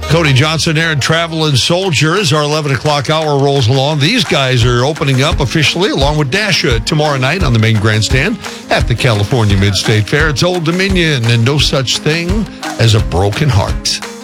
Cody Johnson there and Traveling Soldier as our 11 o'clock hour rolls along. These guys are opening up officially along with Dasha tomorrow night on the main grandstand at the California Mid-State Fair. It's Old Dominion and No Such Thing as a Broken Heart.